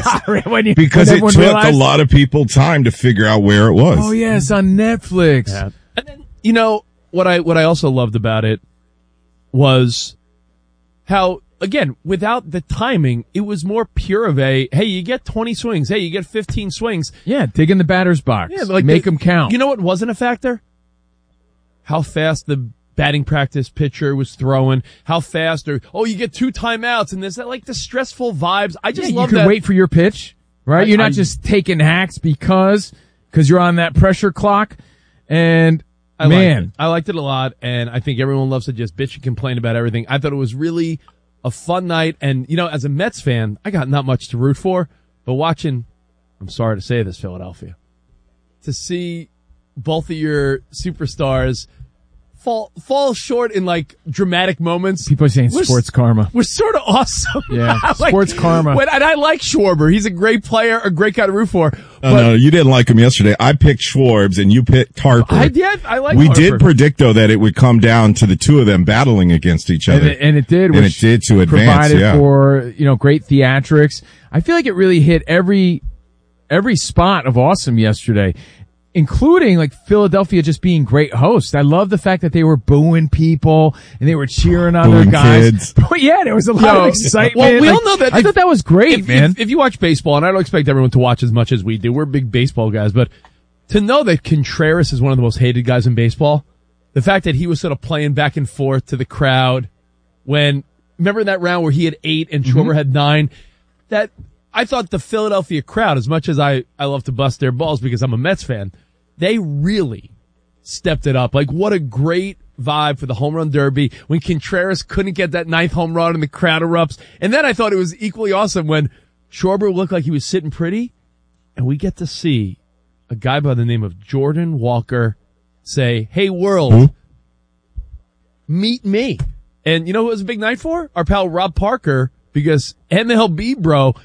Because it took a lot of people time to figure out where it was. Oh, yes, on Netflix. Yeah. And then, you know, what I also loved about it was how, again, without the timing, it was more pure of a, hey, you get 20 swings. Hey, you get 15 swings. Yeah, dig in the batter's box. Yeah, like make them count. You know what wasn't a factor? How fast the batting practice pitcher was throwing, how fast, or, oh, you get 2 timeouts, and there's that, like, the stressful vibes. I just love that. You can wait for your pitch, right? You're not just taking hacks because you're on that pressure clock. And, I liked it a lot, and I think everyone loves to just bitch and complain about everything. I thought it was really a fun night, and, you know, as a Mets fan, I got not much to root for, but watching, I'm sorry to say this, Philadelphia, to see both of your superstars fall short in, like, dramatic moments. People are saying sports karma. We're sort of awesome. Yeah, sports karma. And I like Schwarber. He's a great player, a great guy to root for. No, you didn't like him yesterday. I picked Schwarbs and you picked Harper. I did. I like We Harper. did predict, though, that it would come down to the two of them battling against each other. And it did. And it did to advance, provided for, you know, great theatrics. I feel like it really hit every spot of awesome yesterday, including, like, Philadelphia just being great hosts. I love the fact that they were booing people and they were cheering on their guys. Kids. But yeah, there was a lot of excitement. Well, we all know that. I thought that was great, man. If you watch baseball, and I don't expect everyone to watch as much as we do, we're big baseball guys, but to know that Contreras is one of the most hated guys in baseball, the fact that he was sort of playing back and forth to the crowd when, remember that round where he had 8 and Schwarber had 9? That, I thought the Philadelphia crowd, as much as I love to bust their balls because I'm a Mets fan, they really stepped it up. Like, what a great vibe for the home run derby when Contreras couldn't get that 9th home run and the crowd erupts. And then I thought it was equally awesome when Schwarber looked like he was sitting pretty, and we get to see a guy by the name of Jordan Walker say, hey, world, meet me. And you know who it was a big night for? Our pal Rob Parker, because MLB, bro,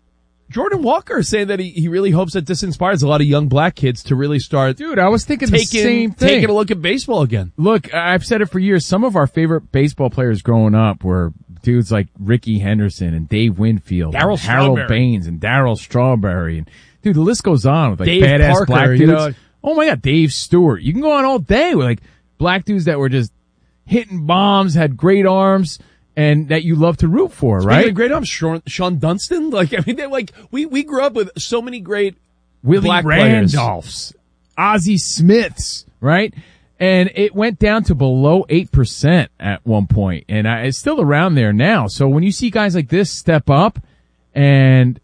Jordan Walker is saying that he really hopes that this inspires a lot of young black kids to really start. Dude, I was thinking the same thing. Taking a look at baseball again. Look, I've said it for years. Some of our favorite baseball players growing up were dudes like Ricky Henderson and Dave Winfield, and Harold Baines and Darryl Strawberry, and dude, the list goes on with like Dave badass Parker, black dudes. You know, oh my God, Dave Stewart. You can go on all day with like black dudes that were just hitting bombs, had great arms, and that you love to root for, right? Speaking of great arms, Sean Dunston. Like, I mean, they're like, we grew up with so many great Willie black Randolphs, Ozzie Smiths, right? And it went down to below 8% at one point, and it's still around there now. So when you see guys like this step up, and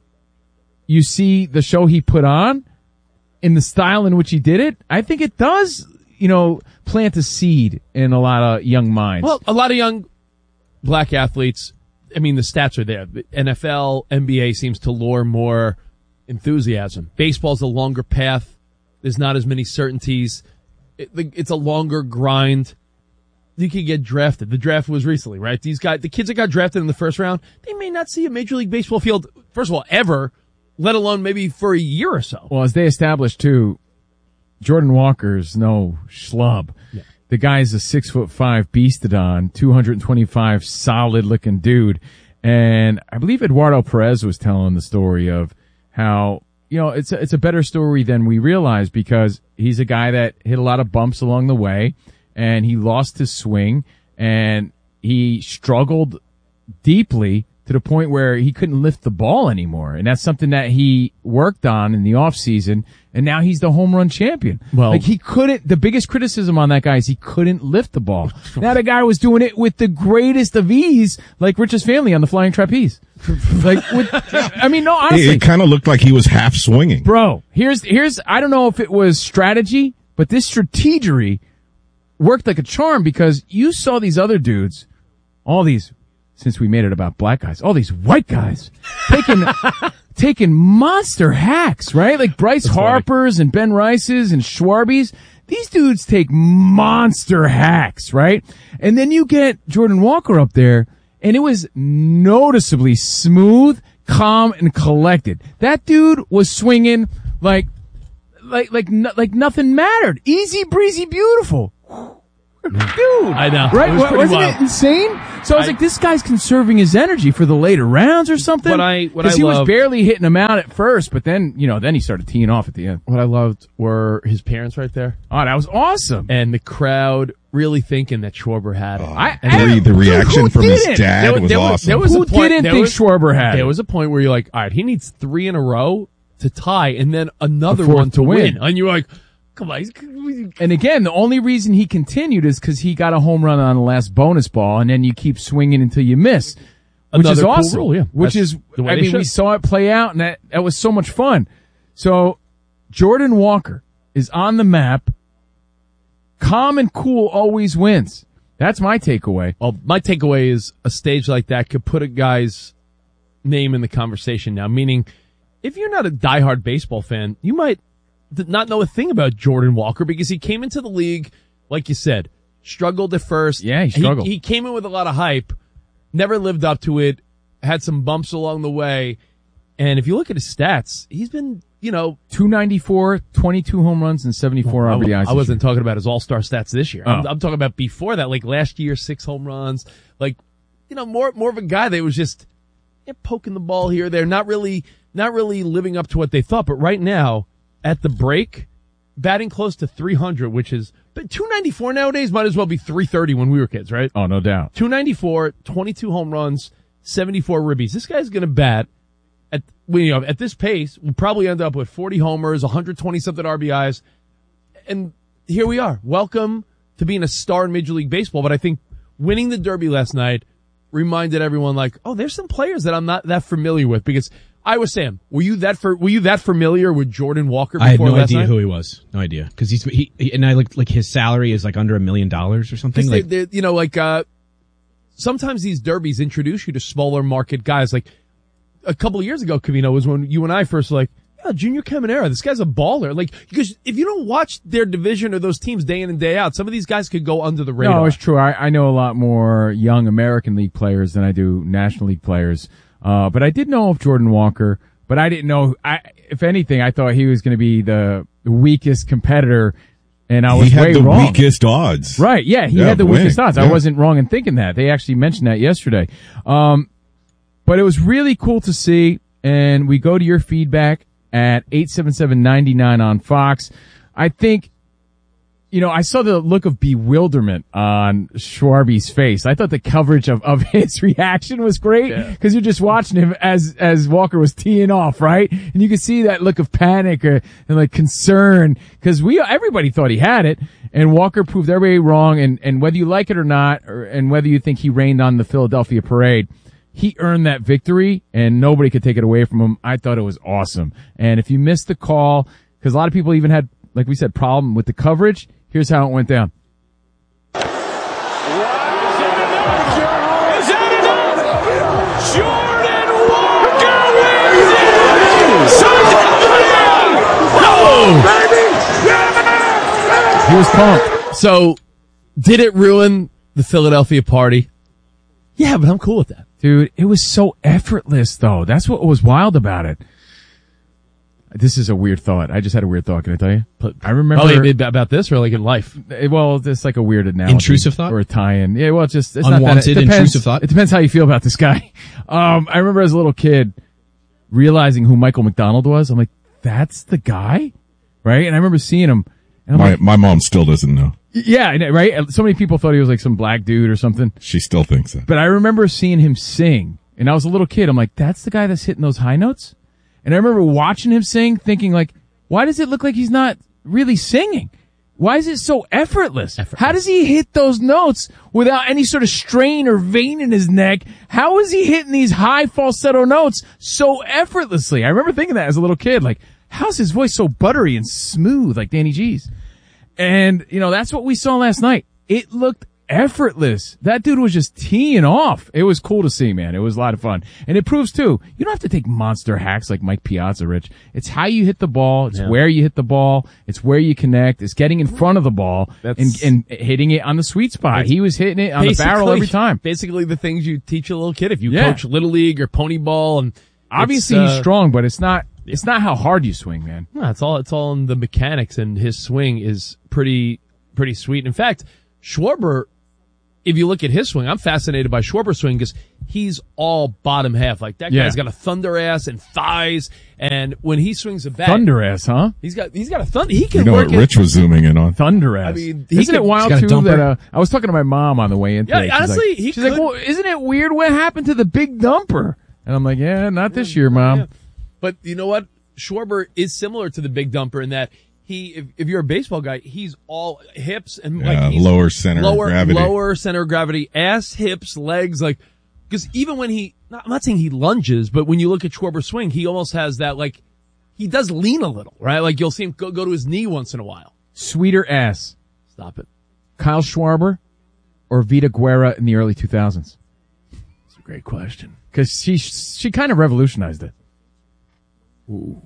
you see the show he put on in the style in which he did it, I think it does, you know, plant a seed in a lot of young minds. Well, a lot of young black athletes, I mean, the stats are there. The NFL, NBA seems to lure more enthusiasm. Baseball's a longer path. There's not as many certainties. It's a longer grind. You could get drafted. The draft was recently, right? These guys, the kids that got drafted in the first round, they may not see a Major League Baseball field, first of all, ever, let alone maybe for a year or so. Well, as they established too, Jordan Walker's no schlub. Yeah. The guy's a 6'5" beastodon, 225 solid looking dude. And I believe Eduardo Perez was telling the story of how, you know, it's a better story than we realize because he's a guy that hit a lot of bumps along the way and he lost his swing and he struggled deeply to the point where he couldn't lift the ball anymore. And that's something that he worked on in the off season. And now he's the home run champion. Well, like the biggest criticism on that guy is he couldn't lift the ball. Now the guy was doing it with the greatest of ease, like Rich's family on the flying trapeze. Honestly. It kind of looked like he was half swinging. Bro, here's, I don't know if it was strategy, but this strategery worked like a charm because you saw these other dudes, all these, since we made it about black guys, all these white guys taking monster hacks, right? Like Bryce Harper's and Ben Rice's and Schwarby's. These dudes take monster hacks, right? And then you get Jordan Walker up there, and it was noticeably smooth, calm, and collected. That dude was swinging like nothing mattered. Easy breezy, beautiful. I know. Right? It was pretty Wasn't wild. it insane? So I was like, this guy's conserving his energy for the later rounds or something. What he was loved- barely hitting him out at first, but then, then he started teeing off at the end. What I loved were his parents right there. Oh, that was awesome. And the crowd really thinking that Schwarber had it. The reaction who from his didn't? dad was awesome. There was Who a point, didn't there think was- Schwarber had There it? was a point where you're like, all right, he needs 3 in a row to tie and then another The fourth one to to win. win. And you're like, come on. And again, the only reason he continued is because he got a home run on the last bonus ball, and then you keep swinging until you miss, which Another is cool awesome. rule, yeah. Which That's is, the way I they mean, we should. saw it play out, and that was so much fun. So, Jordan Walker is on the map. Calm and cool always wins. That's my takeaway. Well, my takeaway is a stage like that could put a guy's name in the conversation now, meaning if you're not a diehard baseball fan, you might not know a thing about Jordan Walker because he came into the league, like you said, struggled at first. Yeah, he struggled. He came in with a lot of hype, never lived up to it, had some bumps along the way. And if you look at his stats, he's been, 294, 22 home runs, and 74 RBIs. I wasn't talking about his all-star stats this year. Oh. I'm talking about before that, like last year, 6 home runs. Like, more of a guy that was just poking the ball here or there, not really living up to what they thought. But right now, at the break, batting close to 300, which is, but 294 nowadays might as well be 330 when we were kids, right? Oh, no doubt. 294, 22 home runs, 74 ribbies. This guy's going to bat at this pace. We'll probably end up with 40 homers, 120 something RBIs. And here we are. Welcome to being a star in Major League Baseball. But I think winning the Derby last night reminded everyone like, oh, there's some players that I'm not that familiar with because I was Sam. Were you that familiar with Jordan Walker before I had no last idea night? who he was. No idea. Because he and I looked like his salary is like under $1 million or something. Sometimes these derbies introduce you to smaller market guys. Like a couple of years ago, Covino, was when you and I first were like, yeah, Junior Caminera, this guy's a baller. Like, because if you don't watch their division or those teams day in and day out, some of these guys could go under the radar. No, it's true. I know a lot more young American League players than I do National League players. But I did know of Jordan Walker, but I didn't know, if anything, I thought he was going to be the weakest competitor, and I was He had way the wrong. weakest odds. Right, yeah, he Yeah, had the winning. weakest odds. Yeah. I wasn't wrong in thinking that. They actually mentioned that yesterday. But it was really cool to see, and we go to your feedback at 877-99 on Fox. I think, I saw the look of bewilderment on Schwarby's face. I thought the coverage of his reaction was great because you're just watching him as Walker was teeing off, right? And you could see that look of panic and like concern because everybody thought he had it, and Walker proved everybody wrong. And whether you like it or not, and whether you think he rained on the Philadelphia parade, he earned that victory, and nobody could take it away from him. I thought it was awesome. And if you missed the call, because a lot of people even had, like we said, problem with the coverage, here's how it went down. Is that enough? Jordan Walker wins it! He was pumped. So, did it ruin the Philadelphia party? Yeah, but I'm cool with that. Dude, it was so effortless, though. That's what was wild about it. This is a weird thought. I just had a weird thought. Can I tell you? I remember. About this or like in life? Well, it's like a weird analogy. Intrusive thought? Or a tie-in. Yeah, well, it's not Unwanted, that. It depends. intrusive thought? It depends how you feel about this guy. I remember as a little kid realizing who Michael McDonald was. I'm like, that's the guy? Right? And I remember seeing him. And I'm like, My mom still doesn't know. yeah, right? So many people thought he was like some black dude or something. She still thinks that. But I remember seeing him sing, and I was a little kid. I'm like, that's the guy that's hitting those high notes? And I remember watching him sing, thinking like, why does it look like he's not really singing? Why is it so effortless? How does he hit those notes without any sort of strain or vein in his neck? How is he hitting these high falsetto notes so effortlessly? I remember thinking that as a little kid, like, how's his voice so buttery and smooth like Danny G's? And, that's what we saw last night. It looked effortless. That dude was just teeing off. It was cool to see, man. It was a lot of fun. And it proves, too, you don't have to take monster hacks like Mike Piazza, Rich. It's how you hit the ball. It's where you hit the ball. It's where you connect. It's getting in front of the ball and hitting it on the sweet spot. He was hitting it on the barrel every time. Basically the things you teach a little kid if you coach Little League or Pony Ball. And obviously he's strong, but it's not how hard you swing, man. No, it's all in the mechanics, and his swing is pretty sweet. In fact, Schwarber, if you look at his swing, I'm fascinated by Schwarber's swing because he's all bottom half. Like that guy's got a thunder ass and thighs, and when he swings a bat, Thunder ass, huh? he's got a thunder. He can You know work what Rich was zooming in on? Thunder ass. I mean, isn't it wild he's got a too dumper. that I was talking to my mom on the way in today. Yeah, honestly, she's like, well, isn't it weird what happened to the big dumper? And I'm like, yeah, not this year, Mom. Yeah. But you know what? Schwarber is similar to the big dumper in that if you're a baseball guy, he's all hips and he's lower center of gravity. Lower center of gravity, ass, hips, legs, because even when I'm not saying he lunges, but when you look at Schwarber's swing, he almost has that, he does lean a little, right? Like you'll see him go to his knee once in a while. Sweeter ass, Stop it. Kyle Schwarber or Vita Guerra in the early 2000s? It's a great question. Because she kind of revolutionized it. Ooh.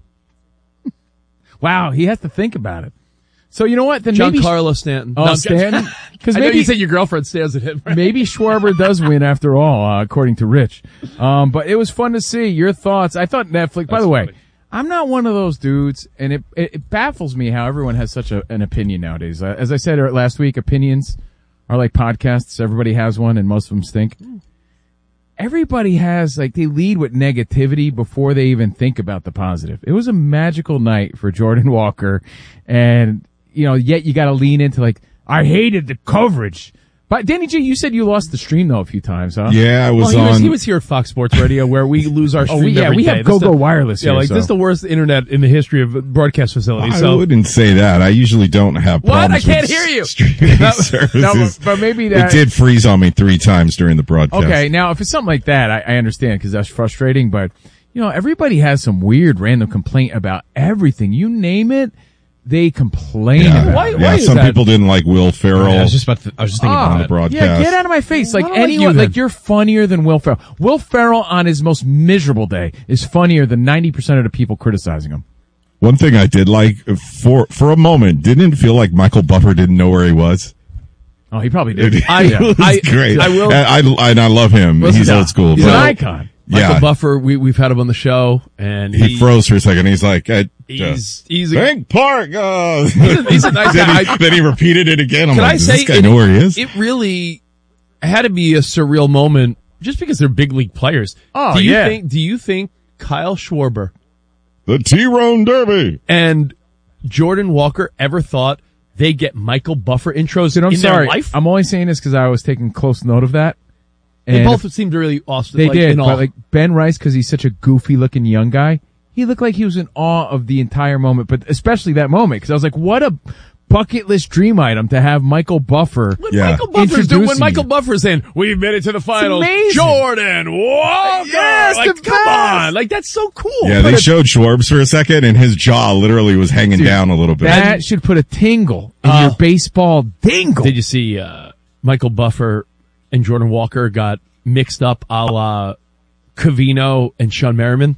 Wow, he has to think about it. So you know what? Then maybe Giancarlo Stanton. Oh, Stanton? Because I know maybe you said your girlfriend stares at him. Right? maybe Schwarber does win after all, according to Rich. But it was fun to see your thoughts. I thought Netflix. By the way, funny. I'm not one of those dudes, and it baffles me how everyone has such an opinion nowadays. As I said last week, opinions are like podcasts. Everybody has one, and most of them stink. Everybody has, they lead with negativity before they even think about the positive. It was a magical night for Jordan Walker, and, yet you gotta lean into I hated the coverage. But Danny G, you said you lost the stream though a few times, huh? Yeah, I was on. He was here at Fox Sports Radio where we lose our stream every we day. have Go-Go Wireless here. This is the worst internet in the history of broadcast facilities. I wouldn't say that. I usually don't have What? problems I can't with hear you. streaming services. No, but maybe that. It did freeze on me 3 times during the broadcast. Okay, now if it's something like that, I understand because that's frustrating. But everybody has some weird random complaint about everything. You name it, they complain about. Why it. is some that? people didn't like Will Ferrell I was just thinking about on the that. broadcast. Yeah, get out of my face. Well, I don't like you then. You're funnier than Will Ferrell. Will Ferrell on his most miserable day is funnier than 90% of the people criticizing him. One thing I did like for a moment, didn't it feel like Michael Buffer didn't know where he was? Oh, he probably did. It was great. I will. And I love him. Listen, He's old school. He's but an icon. Michael yeah, Buffer, we've had him on the show, and he froze for a second. He's like, he's Bank Park. he's a nice guy. Then he repeated it again. I'm Can like, I does say this guy know where he is? It really had to be a surreal moment just because they're big league players. Oh, do you yeah. think Kyle Schwarber The T-Rone Derby. and Jordan Walker ever thought they get Michael Buffer intros Dude, I'm in sorry. their life? I'm only saying this because I was taking close note of that. They And both seemed really awesome. They did, in awe. but Ben Rice, because he's such a goofy-looking young guy, he looked like he was in awe of the entire moment, but especially that moment, because I was like, what a bucket list dream item to have Michael Buffer. When Yeah. Michael Buffer's doing, when Introducing Michael you. Buffer's in, we've made it to the finals. amazing. Jordan Walker. Yes, like, the come best. on. That's so cool. Yeah, they showed Schwarbs for a second, and his jaw literally was hanging down a little bit. That should put a tingle in your baseball dingle. Did you see, Michael Buffer and Jordan Walker got mixed up a la Covino and Sean Merriman?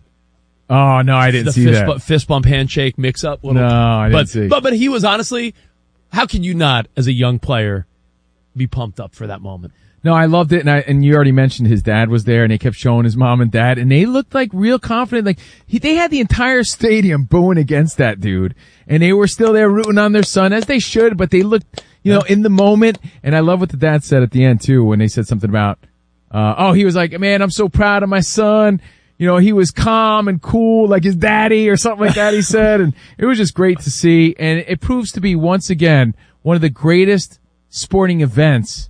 Oh, no, I didn't The see that. fist bump handshake mix up. No, I didn't see. But he was honestly, how can you not, as a young player, be pumped up for that moment? No, I loved it, and you already mentioned his dad was there, and they kept showing his mom and dad, and they looked like real confident. Like they had the entire stadium booing against that dude, and they were still there rooting on their son as they should. But they looked, in the moment. And I love what the dad said at the end too, when they said something about, he was like, "Man, I'm so proud of my son." He was calm and cool like his daddy or something like that, he said. And it was just great to see. And it proves to be once again one of the greatest sporting events,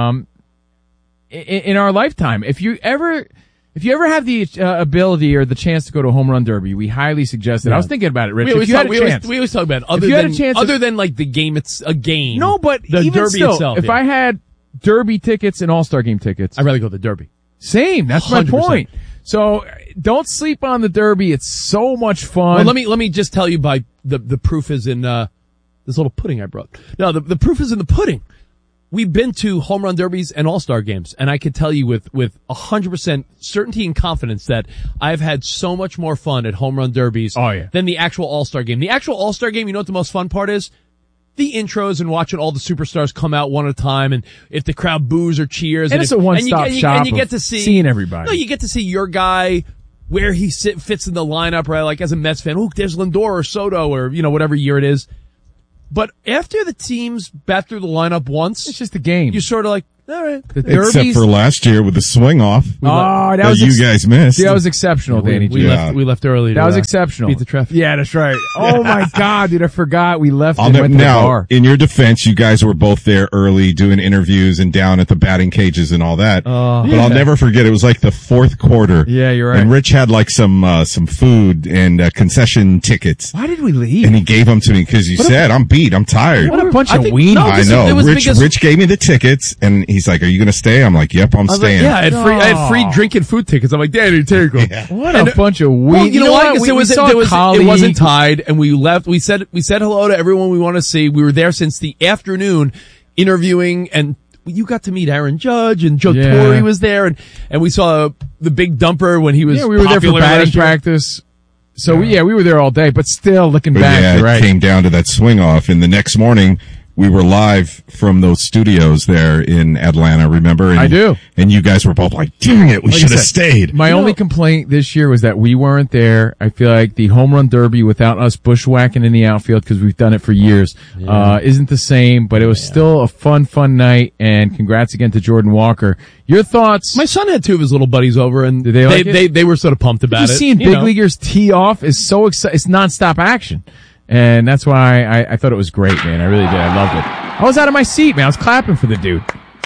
in our lifetime. If you ever have the ability or the chance to go to a home run derby, we highly suggest it. I was thinking about it, Rich. We If you had a always chance. talk about it. Other than like the game, it's a game. No, but the even derby still, itself. if I had derby tickets and all-star game tickets, I'd rather go to the derby. same. That's my 100%. point. So don't sleep on the derby. It's so much fun. Well, let me just tell you by the proof is in this little pudding I brought. No, the proof is in the pudding. We've been to home run derbies and all-star games, and I can tell you with 100% certainty and confidence that I've had so much more fun at home run derbies than the actual all-star game. The actual all-star game, you know what the most fun part is? The intros and watching all the superstars come out one at a time, and if the crowd boos or cheers. And it's a one-stop shop and you get of to see seeing everybody. No, you get to see your guy where he fits in the lineup, right? Like as a Mets fan, there's Lindor or Soto or, whatever year it is. But after the teams bat through the lineup once, It's just a game. you're sort of like, all right. The Except derbies. for last year with the swing off that that was you guys missed. See, that was exceptional, Danny. We G. left early. That to, was exceptional. Beat the traffic. Yeah, that's right. Oh my God, dude, I forgot we left and went to the Now, bar. in your defense, you guys were both there early doing interviews and down at the batting cages and all that. But I'll never forget, it was like the fourth quarter. Yeah, you're right. And Rich had like some food and concession tickets. Why did we leave? And he gave them to me because you said, I'm beat, I'm tired. What a bunch I of think- weenies. no, I this- know. it was Rich because- gave me the tickets and he's like, are you going to stay? I'm like, yep, I'm I was like, staying. yeah, I had free drinking food tickets. I'm like, Danny, take them. What a bunch of weenies. Well, you know what? We Because saw it Collie. wasn't tied, and we left. We said hello to everyone we want to see. We were there since the afternoon, interviewing, and you got to meet Aaron Judge, and Joe Yeah. Torre was there, and we saw the big dumper when he was. Yeah, we were there for popular batting last year. practice. So we were there all day, but still looking But back, yeah, you're it right. came down to that swing off. And the next morning, we were live from those studios there in Atlanta, remember? And, I do. And you guys were both like, dang it, we Like I should have said, stayed. My only complaint this year was that we weren't there. I feel like the home run derby without us bushwhacking in the outfield, because we've done it for years, isn't the same, but it was still a fun night, and congrats again to Jordan Walker. Your thoughts? My son had two of his little buddies over, and Did they like it? they were sort of pumped about Just it. seeing you big know. leaguers tee off is so exciting. It's nonstop action. And that's why I thought it was great, man. I really did. I loved it. I was out of my seat, man. I was clapping for the dude.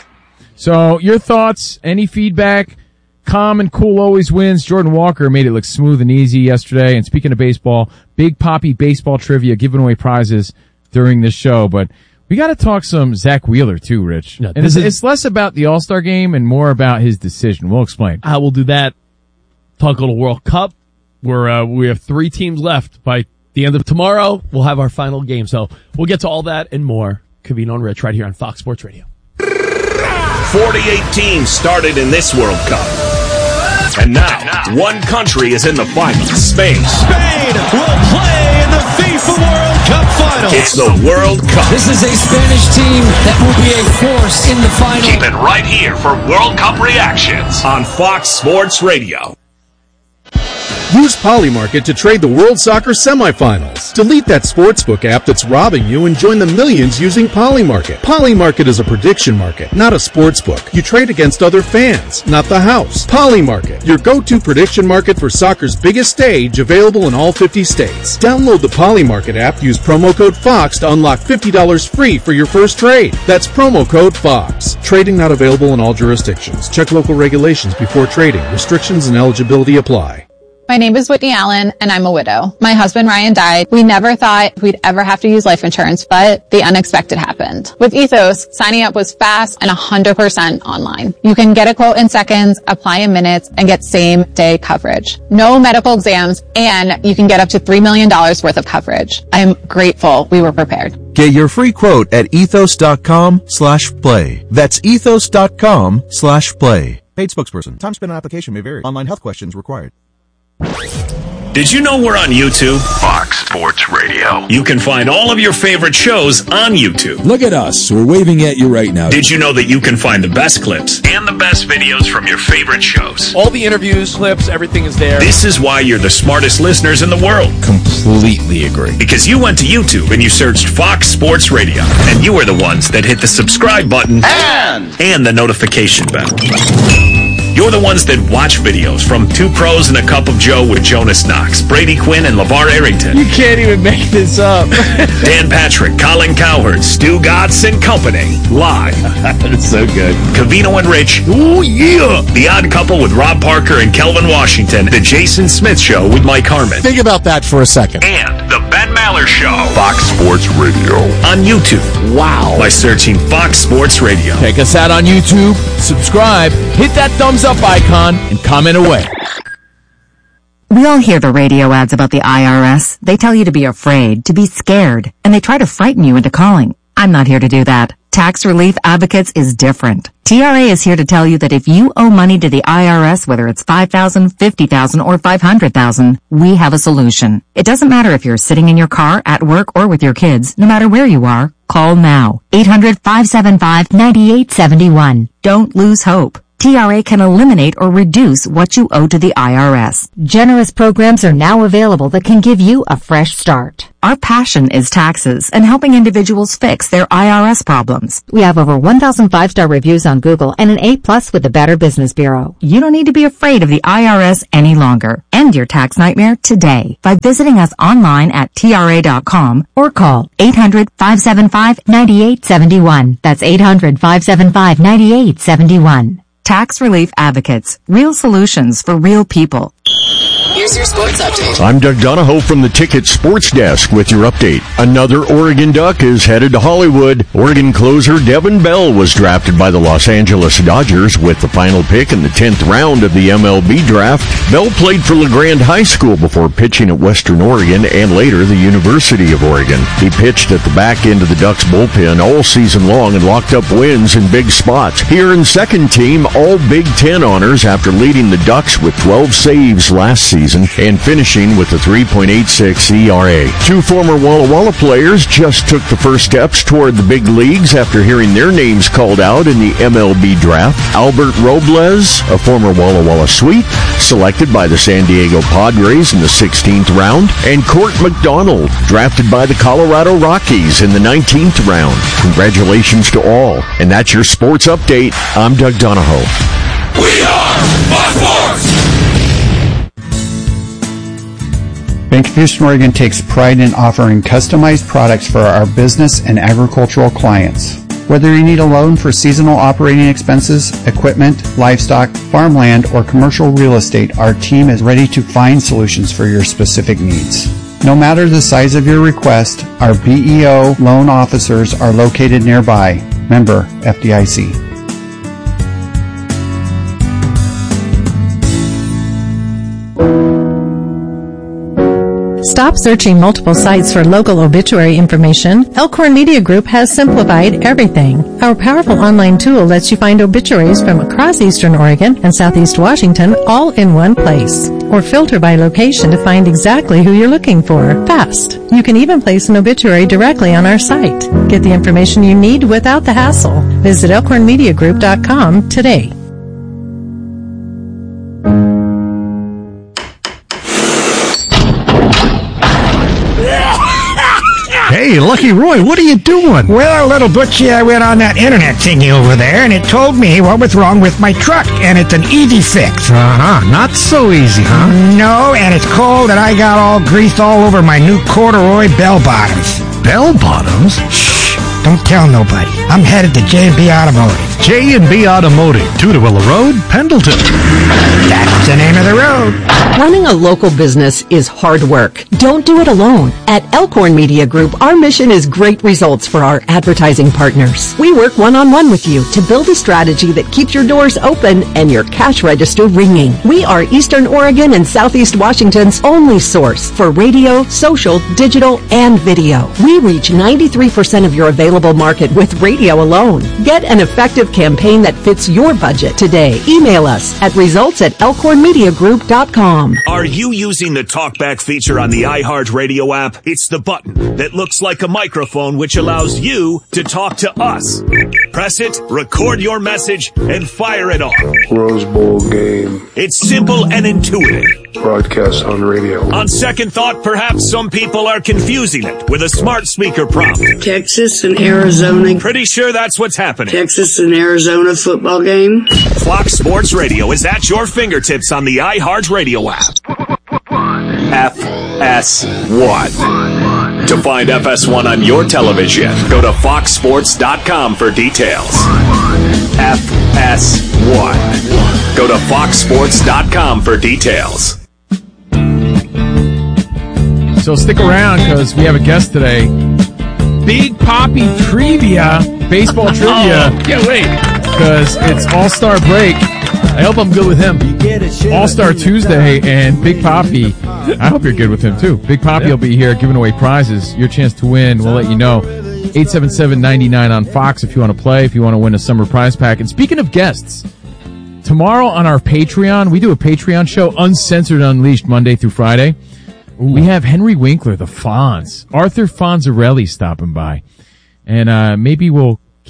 So your thoughts, any feedback? Calm and cool always wins. Jordan Walker made it look smooth and easy yesterday. And speaking of baseball, Big Poppy baseball trivia, giving away prizes during this show. But we got to talk some Zach Wheeler too, Rich. Yeah, and it's less about the All-Star game and more about his decision. We'll explain. We'll do that. Talk a little World Cup. We have 3 teams left. By the end of tomorrow, we'll have our final game. So we'll get to all that and more. Covino and Rich right here on Fox Sports Radio. 48 teams started in this World Cup. And now, one country is in the finals. Spain. Spain will play in the FIFA World Cup Finals. It's the World Cup. This is a Spanish team that will be a force in the final. Keep it right here for World Cup reactions on Fox Sports Radio. Use Polymarket to trade the World Soccer semifinals. Delete that sportsbook app that's robbing you and join the millions using Polymarket. Polymarket is a prediction market, not a sportsbook. You trade against other fans, not the house. Polymarket, your go-to prediction market for soccer's biggest stage, available in all 50 states. Download the Polymarket app, use promo code FOX to unlock $50 free for your first trade. That's promo code FOX. Trading not available in all jurisdictions. Check local regulations before trading. Restrictions and eligibility apply. My name is Whitney Allen, and I'm a widow. My husband, Ryan, died. We never thought we'd ever have to use life insurance, but the unexpected happened. With Ethos, signing up was fast and 100% online. You can get a quote in seconds, apply in minutes, and get same-day coverage. No medical exams, and you can get up to $3 million worth of coverage. I'm grateful we were prepared. Get your free quote at ethos.com/play. That's ethos.com/play. Paid spokesperson. Time spent on application may vary. Online health questions required. Did you know we're on YouTube? Fox Sports Radio. You can find all of your favorite shows on YouTube. Look at us. We're waving at you right now. Did you know that you can find the best clips and the best videos from your favorite shows? All the interviews, clips, everything is there. This is why you're the smartest listeners in the world. Completely agree. Because you went to YouTube and you searched Fox Sports Radio. And you are the ones that hit the subscribe button and the notification bell. You're the ones that watch videos from Two Pros and a Cup of Joe with Jonas Knox, Brady Quinn, and LeVar Arrington. You can't even make this up. Dan Patrick, Colin Cowherd, Stu Gatz and Company. Live. That's so good. Covino and Rich. Ooh, yeah. The Odd Couple with Rob Parker and Kelvin Washington. The Jason Smith Show with Mike Harmon. Think about that for a second. And The Ben Maller Show. Fox Sports Radio. On YouTube. Wow. By searching Fox Sports Radio. Check us out on YouTube, subscribe, hit that thumbs up icon, and comment away. We all hear the radio ads about the IRS. They tell you to be afraid, to be scared, and they try to frighten you into calling. I'm not here to do that. Tax Relief Advocates is different. TRA is here to tell you that if you owe money to the IRS, whether it's $5,000, $50,000, or $500,000, we have a solution. It doesn't matter if you're sitting in your car, at work, or with your kids. No matter where you are, call now. 800-575-9871. Don't lose hope. TRA can eliminate or reduce what you owe to the IRS. Generous programs are now available that can give you a fresh start. Our passion is taxes and helping individuals fix their IRS problems. We have over 1,000 5-star reviews on Google and an A+ with the Better Business Bureau. You don't need to be afraid of the IRS any longer. End your tax nightmare today by visiting us online at TRA.com or call 800-575-9871. That's 800-575-9871. Tax Relief Advocates. Real solutions for real people. Here's your sports update. I'm Doug Donahoe from the Ticket Sports Desk with your update. Another Oregon Duck is headed to Hollywood. Oregon closer Devin Bell was drafted by the Los Angeles Dodgers with the final pick in the 10th round of the MLB draft. Bell played for LeGrand High School before pitching at Western Oregon and later the University of Oregon. He pitched at the back end of the Ducks bullpen all season long and locked up wins in big spots. He earned second team All Big Ten honors after leading the Ducks with 12 saves last season and finishing with a 3.86 ERA. Two former Walla Walla players just took the first steps toward the big leagues after hearing their names called out in the MLB draft. Albert Robles, a former Walla Walla Sweet, selected by the San Diego Padres in the 16th round, and Court McDonald, drafted by the Colorado Rockies in the 19th round. Congratulations to all. And that's your sports update. I'm Doug Donahoe. We are Fox Sports! Bank of Houston, Oregon takes pride in offering customized products for our business and agricultural clients. Whether you need a loan for seasonal operating expenses, equipment, livestock, farmland, or commercial real estate, our team is ready to find solutions for your specific needs. No matter the size of your request, our BEO loan officers are located nearby. Member FDIC. Stop searching multiple sites for local obituary information. Elkhorn Media Group has simplified everything. Our powerful online tool lets you find obituaries from across Eastern Oregon and Southeast Washington all in one place. Or filter by location to find exactly who you're looking for. Fast. You can even place an obituary directly on our site. Get the information you need without the hassle. Visit elkhornmediagroup.com today. Hey, Lucky Roy, what are you doing? Well, little Butchie, I went on that internet thingy over there, and it told me what was wrong with my truck, and it's an easy fix. Not so easy, huh? No, and it's cold, and I got all grease all over my new corduroy bell bottoms. Bell bottoms? Shh, don't tell nobody. I'm headed to J&B Automotive. J&B Automotive, Tudawilla Road, Pendleton. That's the name of the road. Running a local business is hard work. Don't do it alone. At Elkhorn Media Group, our mission is great results for our advertising partners. We work one-on-one with you to build a strategy that keeps your doors open and your cash register ringing. We are Eastern Oregon and Southeast Washington's only source for radio, social, digital, and video. We reach 93% of your available market with radio alone. Get an effective campaign that fits your budget today. Email us at results@elkhornmediagroup.com. Are you using the TalkBack feature on the iHeartRadio app? It's the button that looks like a microphone which allows you to talk to us. Press it, record your message, and fire it off. Rose Bowl game. It's simple and intuitive. Broadcast on radio. On second thought, perhaps some people are confusing it with a smart speaker prompt. Texas and Arizona. Pretty sure that's what's happening. Texas and Arizona football game. Fox Sports Radio is at your fingertips on the iHeartRadio app. FS1. To find FS1 on your television, go to foxsports.com for details. FS1. Go to foxsports.com for details. So stick around because we have a guest today. Big Papi Trivia, baseball trivia. Can't wait. Because it's All-Star break. I hope I'm good with him. All-Star Tuesday and Big Papi. I hope you're good with him too. Big Papi will be here giving away prizes. Your chance to win. We'll let you know. 877-99 on Fox if you want to play, if you want to win a summer prize pack. And speaking of guests, tomorrow on our Patreon, we do a Patreon show, Uncensored Unleashed, Monday through Friday. We have Henry Winkler, the Fonz, Arthur Fonzarelli stopping by. And maybe we'll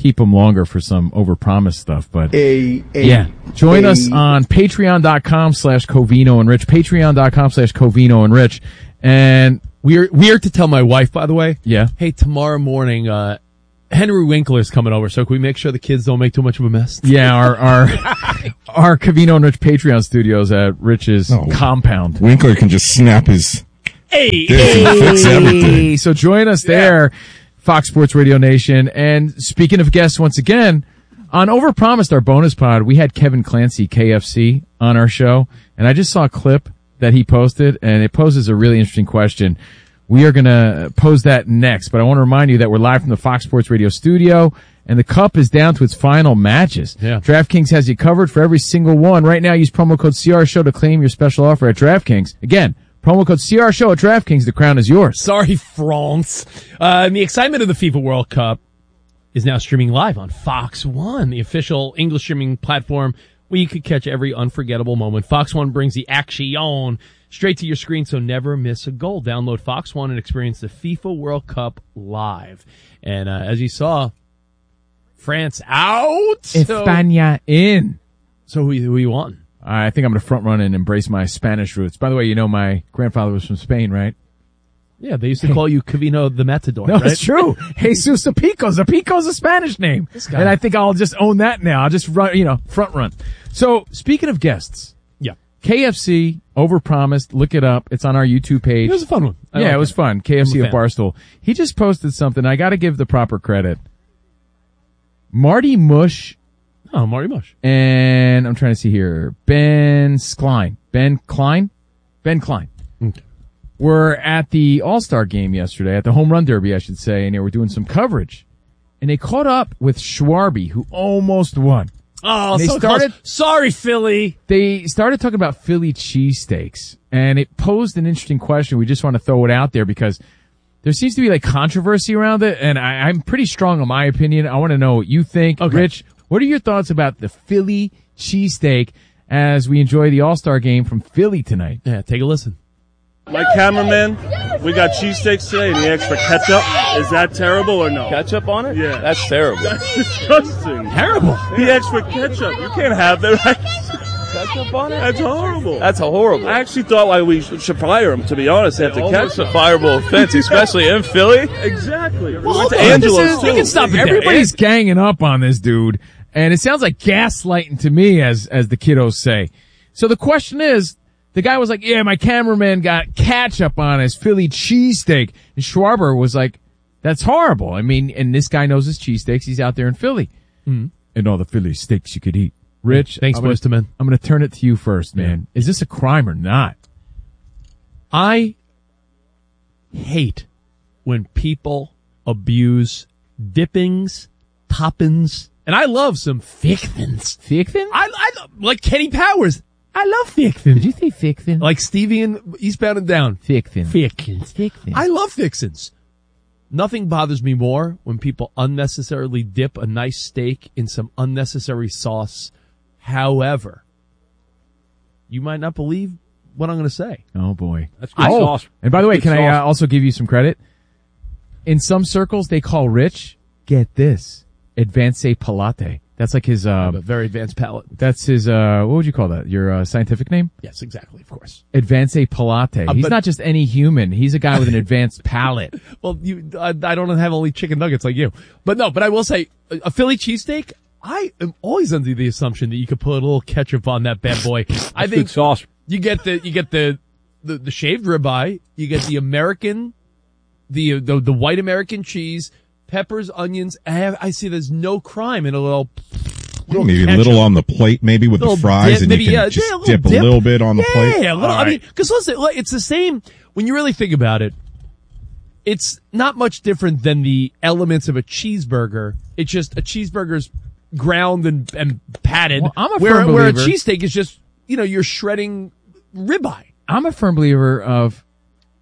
keep them longer for some overpromised stuff. But join us on patreon.com/Covino and Rich, patreon.com/Covino and Rich. And we are to tell my wife, by the way. Yeah. Hey, tomorrow morning, Henry Winkler's coming over, so can we make sure the kids don't make too much of a mess? Yeah, our Covino and Rich Patreon studios at Rich's compound. Winkler can just snap his... Fix everything. So join us there, Fox Sports Radio Nation. And speaking of guests, once again, on Overpromised, our bonus pod, we had Kevin Clancy, KFC, on our show. And I just saw a clip that he posted, and it poses a really interesting question. We are going to pose that next, but I want to remind you that we're live from the Fox Sports Radio studio, and the Cup is down to its final matches. Yeah. DraftKings has you covered for every single one. Right now, use promo code CRSHOW to claim your special offer at DraftKings. Again, promo code CRSHOW at DraftKings. The crown is yours. Sorry, France. The excitement of the FIFA World Cup is now streaming live on Fox One, the official English streaming platform where you could catch every unforgettable moment. Fox One brings the action straight to your screen, so never miss a goal. Download Fox One and experience the FIFA World Cup live. And as you saw, France out. España in. So who you want? I think I'm going to front run and embrace my Spanish roots. By the way, you know my grandfather was from Spain, right? Yeah, they used to call you Covino the Matador, no, right? it's true. Jesus Zapico. Zapico's a Spanish name. And I think I'll just own that now. I'll just run, front run. So, speaking of guests. Yeah. KFC, Overpromised, look it up. It's on our YouTube page. It was a fun one. It was fun. KFC of Barstool. He just posted something. I got to give the proper credit. Marty Mush. Oh, Marty Mush. And I'm trying to see here. Ben Klein. Okay. Were at the All-Star game yesterday, at the Home Run Derby, I should say, and they were doing some coverage. And they caught up with Schwarby, who almost won. Oh, so close. Sorry, Philly. They started talking about Philly cheesesteaks, and it posed an interesting question. We just want to throw it out there because there seems to be like controversy around it, and I'm pretty strong on my opinion. I want to know what you think. Okay. Rich, what are your thoughts about the Philly cheesesteak as we enjoy the All-Star game from Philly tonight? Yeah, take a listen. My cameraman, we got cheesesteaks today, and he asked for ketchup. Is that terrible or no? Ketchup on it? Yeah. That's terrible. That's disgusting. Terrible. He asked for ketchup. You can't have that. Ketchup on it? That's horrible. That's horrible. I actually thought we should fire him, to be honest, after Almost ketchup. a fireable offense, especially in Philly. Exactly. Well, we went to Angelo's, too. You can stop it. Everybody's ganging up on this dude, and it sounds like gaslighting to me, as the kiddos say. So the question is, the guy was like, yeah, my cameraman got ketchup on his Philly cheesesteak. And Schwarber was like, that's horrible. I mean, and this guy knows his cheesesteaks. He's out there in Philly. Mm-hmm. And all the Philly steaks you could eat. Rich, thanks, boys to men. I'm going to turn it to you first, man. Yeah. Is this a crime or not? I hate when people abuse dippings, toppings, and I love some fixins. Fixins? I like Kenny Powers. I love fixins. Did you say fixins? Like Stevie in Eastbound and Down. Fixins. I love fixins. Nothing bothers me more when people unnecessarily dip a nice steak in some unnecessary sauce. However, you might not believe what I'm going to say. Oh, boy. That's good sauce. And by the way, good can sauce. I also give you some credit? In some circles, they call Rich, get this, Advanced Palate. That's like his, a very advanced palate. That's his, what would you call that? Your, scientific name? Yes, exactly, of course. Advanced Palate. He's not just any human. He's a guy with an advanced palate. Well, I don't have only chicken nuggets like you. But I will say, a Philly cheesesteak, I am always under the assumption that you could put a little ketchup on that bad boy. I think good sauce. You get the shaved ribeye, you get the American, the white American cheese, peppers, onions. I see there's no crime in a little maybe ketchup. a little on the plate, maybe with the fries, dip, and maybe, you can just a dip a little bit on the plate. Yeah, a little. I mean, because listen, it's the same when you really think about it. It's not much different than the elements of a cheeseburger. It's just a cheeseburger's ground and patted. Well, I'm a where firm believer. a cheesesteak is just you're shredding ribeye. I'm a firm believer of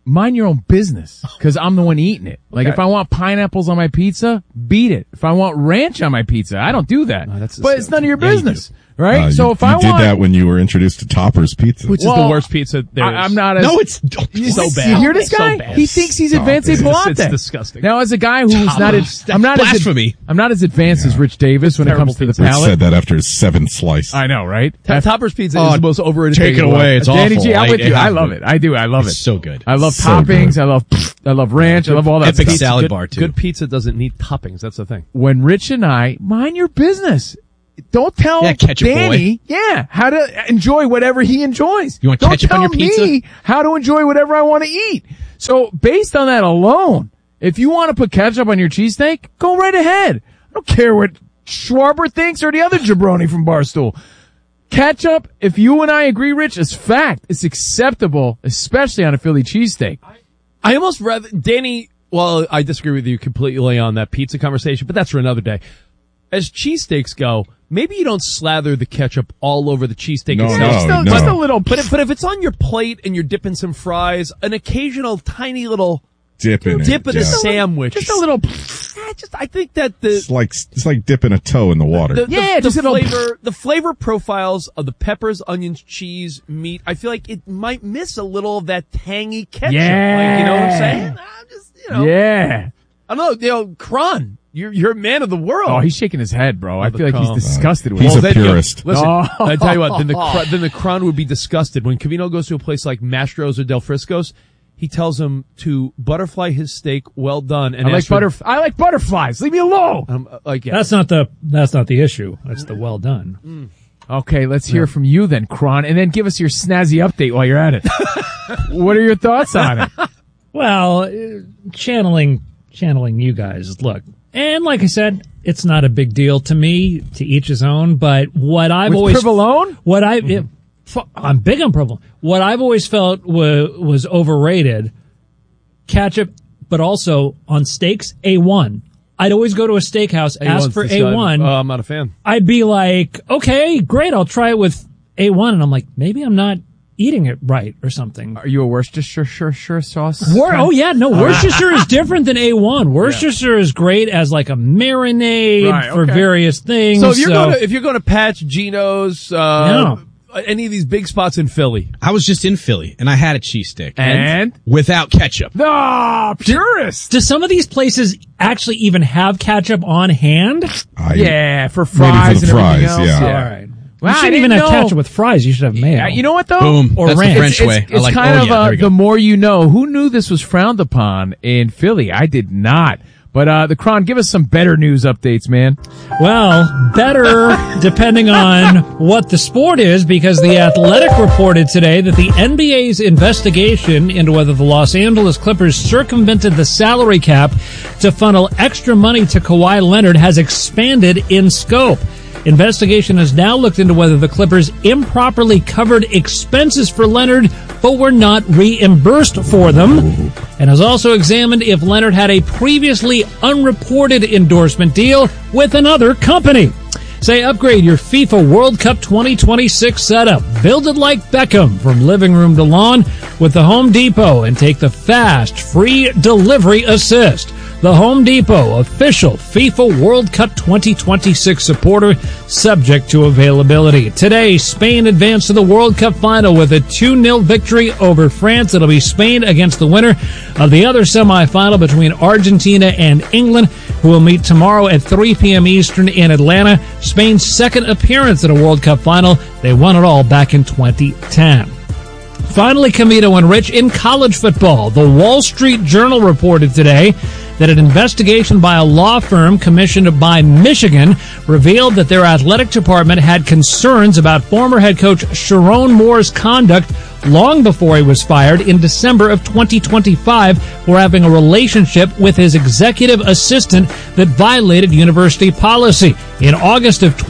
mind your own business, because I'm the one eating it. Like, if I want pineapples on my pizza, beat it. If I want ranch on my pizza, I don't do that. No, but it's none of your business, right? So if I did that when you were introduced to Topper's Pizza, which is the worst pizza there is. I'm not. It's so bad. You hear this guy? So he thinks he's advanced Pilate. It's disgusting. Now, as a guy who's not I'm not as advanced as Rich Davis when it comes to the Rich palate. said that after his 7th slice. I know, right? Topper's Pizza is the most overrated. Take it away. It's Danny awful. G, I'm with you. I love it. I do. I love it. So good. I love toppings. I love ranch. I love all that. Epic stuff. salad bar too. Good pizza doesn't need toppings. That's the thing. When Rich and I mind your business. Don't tell Danny, how to enjoy whatever he enjoys. You want ketchup on your pizza? Don't tell me how to enjoy whatever I want to eat. So based on that alone, if you want to put ketchup on your cheesesteak, go right ahead. I don't care what Schwarber thinks or the other jabroni from Barstool. Ketchup, if you and I agree, Rich, is fact. It's acceptable, especially on a Philly cheesesteak. I almost rather, Danny, well, I disagree with you completely on that pizza conversation, but that's for another day. As cheesesteaks go, maybe you don't slather the ketchup all over the cheesesteak itself. Just a little. But if it's on your plate and you're dipping some fries, an occasional tiny little dip in a sandwich. Just a little. I think that it's like dipping a toe in the water. The flavor profiles of the peppers, onions, cheese, meat. I feel like it might miss a little of that tangy ketchup. Yeah. You know what I'm saying? I'm just, Yeah. I don't know, Kron. You're a man of the world. Oh, he's shaking his head, bro. I feel like he's disgusted with it. He's it. a purist. Listen, I tell you what, then the Kron would be disgusted. When Covino goes to a place like Mastro's or Del Frisco's, he tells him to butterfly his steak well done. And I like butterflies. Leave me alone. That's not the issue. That's the well done. Okay, let's hear from you then, Kron, and then give us your snazzy update while you're at it. What are your thoughts on it? Well, channeling you guys. Look, and like I said, it's not a big deal to me. To each his own. But what I've Provolone? I'm big on provolone. What I've always felt was overrated, ketchup, but also on steaks, A1. I'd always go to a steakhouse, ask for A1. I'm not a fan. I'd be like, okay, great, I'll try it with A1. And I'm like, maybe I'm not eating it right or something. Are you a Worcestershire sauce? Worcestershire is different than A1. Worcestershire is great as like a marinade for various things. So if you're going to Pat's, Geno's, any of these big spots in Philly. I was just in Philly and I had a cheesesteak. And? Without ketchup. No, purist. Do some of these places actually even have ketchup on hand? For fries and everything else. Yeah. All right. Well, you shouldn't even have ketchup with fries. You should have mayo. You know what, though? Boom. Or That's ranch. the French way. It's the more you know. Who knew this was frowned upon in Philly? I did not. But the Kron, give us some better news updates, man. Well, better depending on what the sport is, because The Athletic reported today that the NBA's investigation into whether the Los Angeles Clippers circumvented the salary cap to funnel extra money to Kawhi Leonard has expanded in scope. Investigation has now looked into whether the Clippers improperly covered expenses for Leonard, but were not reimbursed for them, and has also examined if Leonard had a previously unreported endorsement deal with another company. Say, upgrade your FIFA World Cup 2026 setup. Build it like Beckham from living room to lawn with the Home Depot and take the fast, free delivery assist. The Home Depot, official FIFA World Cup 2026 supporter, subject to availability. Today, Spain advanced to the World Cup final with a 2-0 victory over France. It'll be Spain against the winner of the other semifinal between Argentina and England, who will meet tomorrow at 3 p.m. Eastern in Atlanta. Spain's second appearance at a World Cup final. They won it all back in 2010. Finally, Camito and Rich, in college football, the Wall Street Journal reported today that an investigation by a law firm commissioned by Michigan revealed that their athletic department had concerns about former head coach Sharon Moore's conduct long before he was fired in December of 2025 for having a relationship with his executive assistant that violated university policy. In August of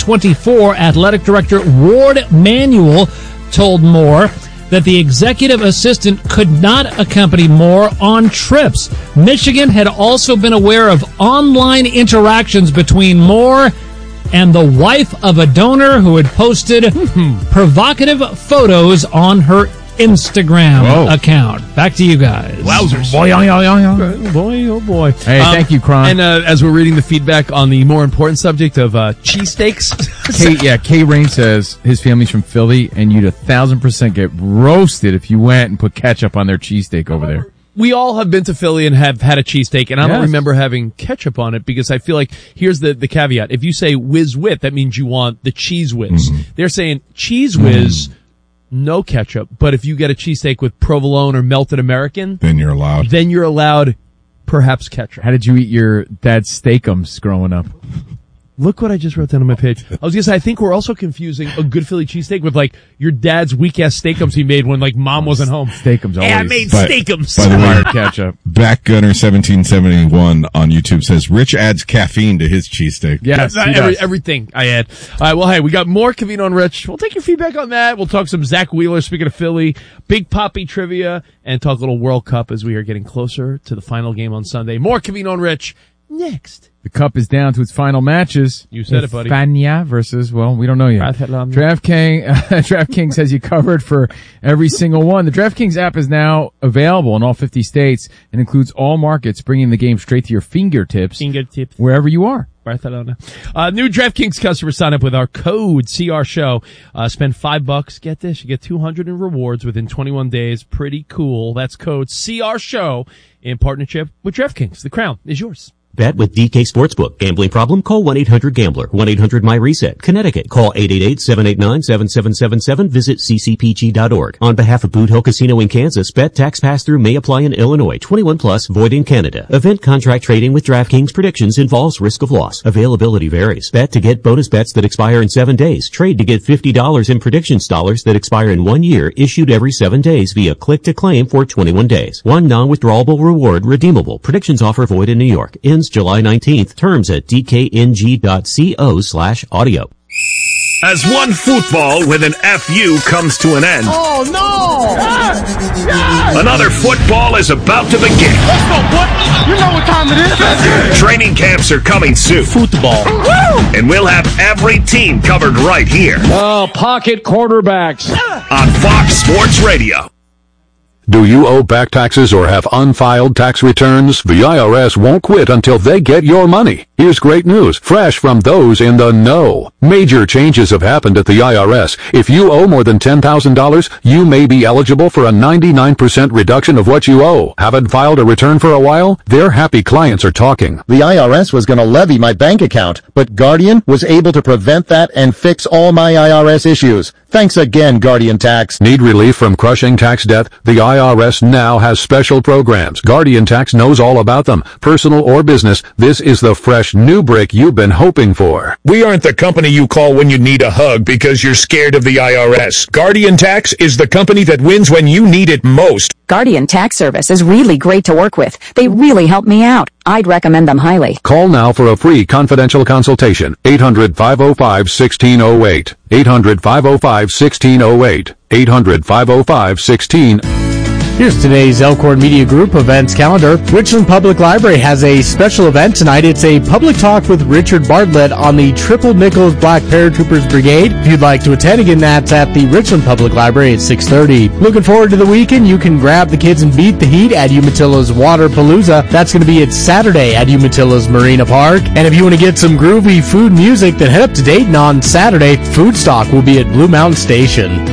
2024, athletic director Ward Manuel told Moore that the executive assistant could not accompany Moore on trips. Michigan had also been aware of online interactions between Moore and the wife of a donor who had posted provocative photos on her Instagram account. Back to you guys. Wowzers. Boy, Boy, oh boy. Hey, thank you, Kron. And as we're reading the feedback on the more important subject of cheesesteaks. K Rain says his family's from Philly, and you'd 1,000% get roasted if you went and put ketchup on their cheesesteak over there. We all have been to Philly and have had a cheesesteak, and I don't remember having ketchup on it because I feel like here's the caveat. If you say Whiz Wit, that means you want the Cheese Whiz. Mm-hmm. They're saying Cheese Whiz, no ketchup. But if you get a cheesesteak with provolone or melted American, then you're allowed. Then you're allowed perhaps ketchup. How did you eat your dad's steakums growing up? Look what I just wrote down on my page. I was gonna say, I think we're also confusing a good Philly cheesesteak with like your dad's weak ass steakums he made when like mom wasn't home. Steakums always. Yeah, I made steakums. By the way, ketchup. Backgunner1771 on YouTube says Rich adds caffeine to his cheesesteak. Yes, everything I add. All right, well, hey, we got more Covino and Rich. We'll take your feedback on that. We'll talk some Zach Wheeler, speaking of Philly, Big Poppy trivia, and talk a little World Cup as we are getting closer to the final game on Sunday. More Covino and Rich next. The Cup is down to its final matches. You said it, buddy. Fania versus, well, we don't know yet. DraftKings has you covered for every single one. The DraftKings app is now available in all 50 states and includes all markets, bringing the game straight to your fingertips. Wherever you are. Barcelona. New DraftKings customers sign up with our code CRShow. Spend $5. Get this. You get 200 in rewards within 21 days. Pretty cool. That's code CRShow in partnership with DraftKings. The crown is yours. Bet with DK Sportsbook. Gambling problem? Call 1-800-GAMBLER. 1-800-MY-RESET. Connecticut. Call 888-789-7777. Visit ccpg.org. On behalf of Boot Hill Casino in Kansas, bet tax pass-through may apply in Illinois. 21 plus, void in Canada. Event contract trading with DraftKings predictions involves risk of loss. Availability varies. Bet to get bonus bets that expire in 7 days. Trade to get $50 in predictions dollars that expire in 1 year, issued every 7 days via click to claim for 21 days. One non-withdrawable reward redeemable. Predictions offer void in New York. Ends July 19th. Terms at dkng.co/audio. As one football with an FU comes to an end, Oh, no! another football is about to begin. Let's go, boy! You know what time it is. Training camps are coming soon. Football. And we'll have every team covered right here. Oh, pocket quarterbacks. On Fox Sports Radio. Do you owe back taxes or have unfiled tax returns? The IRS won't quit until they get your money. Here's great news, fresh from those in the know. Major changes have happened at the IRS. If you owe more than $10,000, you may be eligible for a 99% reduction of what you owe. Haven't filed a return for a while? Their happy clients are talking. The IRS was going to levy my bank account, but Guardian was able to prevent that and fix all my IRS issues. Thanks again, Guardian Tax. Need relief from crushing tax debt? The IRS now has special programs. Guardian Tax knows all about them. Personal or business, this is the fresh new brick you've been hoping for. We aren't the company you call when you need a hug because you're scared of the IRS. Guardian Tax is the company that wins when you need it most. Guardian Tax Service is really great to work with. They really help me out. I'd recommend them highly. Call now for a free confidential consultation. 800-505-1608. 800-505-1608. 800-505-1608. Here's today's Elkhorn Media Group events calendar. Richland Public Library has a special event tonight. It's a public talk with Richard Bartlett on the Triple Nichols Black Paratroopers Brigade. If you'd like to attend, again, that's at the Richland Public Library at 6:30. Looking forward to the weekend. You can grab the kids and beat the heat at Umatillo's Waterpalooza. That's going to be at Saturday at Umatillo's Marina Park. And if you want to get some groovy food music, then head up to Dayton on Saturday. Food Stock will be at Blue Mountain Station.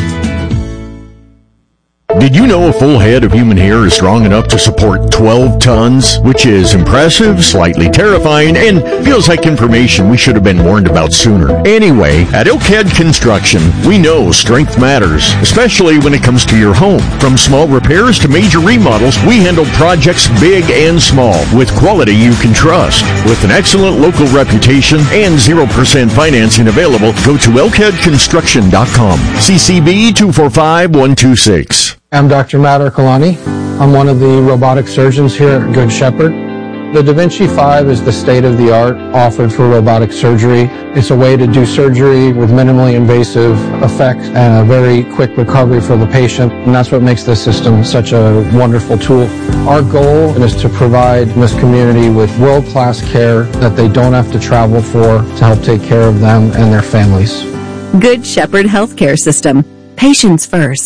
Did you know a full head of human hair is strong enough to support 12 tons? Which is impressive, slightly terrifying, and feels like information we should have been warned about sooner. Anyway, at Elkhead Construction, we know strength matters, especially when it comes to your home. From small repairs to major remodels, we handle projects big and small with quality you can trust. With an excellent local reputation and 0% financing available, go to elkheadconstruction.com. CCB 245126. I'm Dr. Matt Ercolani. I'm one of the robotic surgeons here at Good Shepherd. The Da Vinci 5 is the state-of-the-art offered for robotic surgery. It's a way to do surgery with minimally invasive effects and a very quick recovery for the patient, and that's what makes this system such a wonderful tool. Our goal is to provide this community with world-class care that they don't have to travel for to help take care of them and their families. Good Shepherd Healthcare System. Patients first.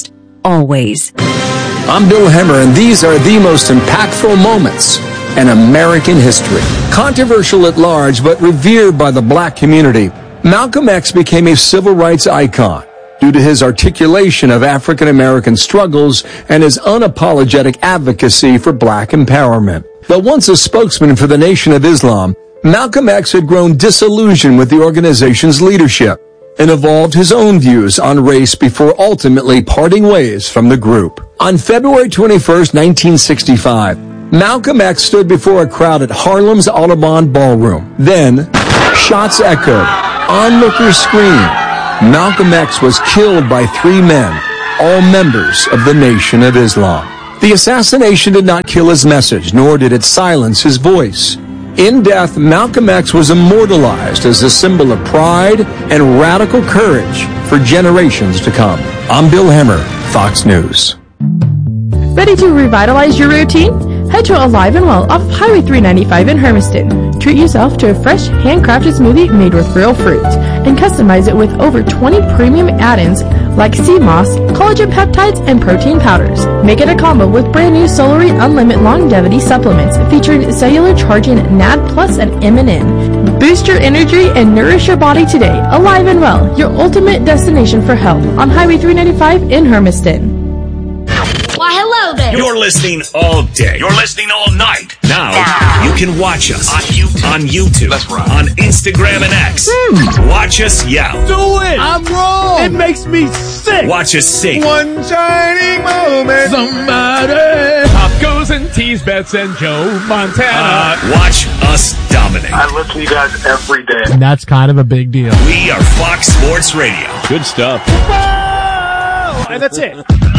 always. I'm Bill Hemmer, and these are the most impactful moments in American history. Controversial at large, but revered by the black community, Malcolm X became a civil rights icon due to his articulation of African American struggles and his unapologetic advocacy for black empowerment. Though once a spokesman for the Nation of Islam, Malcolm X had grown disillusioned with the organization's leadership and evolved his own views on race before ultimately parting ways from the group. On February 21st, 1965, Malcolm X stood before a crowd at Harlem's Audubon Ballroom. Then, shots echoed, onlookers screamed. Malcolm X was killed by 3 men, all members of the Nation of Islam. The assassination did not kill his message, nor did it silence his voice. In death, Malcolm X was immortalized as a symbol of pride and radical courage for generations to come. I'm Bill Hemmer, Fox News. Ready to revitalize your routine? Head to Alive and Well off of Highway 395 in Hermiston. Treat yourself to a fresh, handcrafted smoothie made with real fruit, and customize it with over 20 premium add-ins like sea moss, collagen peptides, and protein powders. Make it a combo with brand new Solary Unlimited Longevity supplements featuring cellular charging NAD Plus and MNN. Boost your energy and nourish your body today. Alive and Well, your ultimate destination for health on Highway 395 in Hermiston. Why, hello there. You're listening all day. You're listening all night. Now you can watch us on YouTube. That's right. On Instagram and X. Watch us yell. Do it! I'm wrong! It makes me sick! Watch us sing. One shining moment. Somebody. Pop goes and tease Bets and Joe Montana. Watch us dominate. I listen to you guys every day. And that's kind of a big deal. We are Fox Sports Radio. Good stuff. And that's it.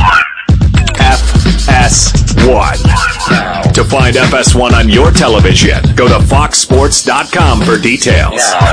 FS1. To find FS1 on your television, go to foxsports.com for details.